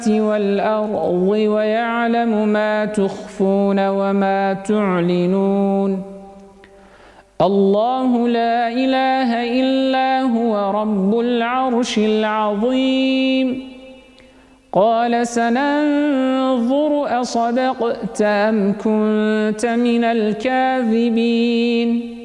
والأرض ويعلم ما تخفون وما تعلنون الله لا إله إلا هو رب العرش العظيم قال سننظر أصدقت أم كنت من الكاذبين